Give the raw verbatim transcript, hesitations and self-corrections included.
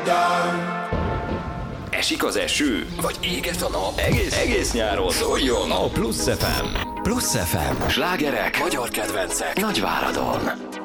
Esik az eső, vagy éget a nap? Egész, egész nyáron szóljon a Plusz ef em. Plusz ef em. Slágerek, magyar kedvencek, Nagyváradon.